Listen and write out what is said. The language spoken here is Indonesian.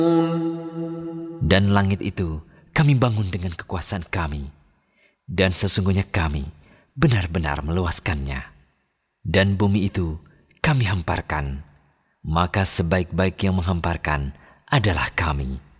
Dan langit itu kami bangun dengan kekuasaan kami, dan sesungguhnya kami benar-benar meluaskannya. Dan bumi itu kami hamparkan, maka sebaik-baik yang menghamparkan adalah kami.